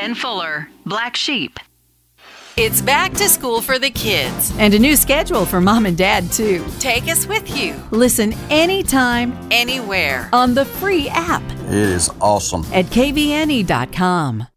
Ben Fuller, Black Sheep. It's back to school for the kids. And a new schedule for Mom and Dad, too. Take us with you. Listen anytime, Anywhere. on the free app It is awesome. at kvne.com.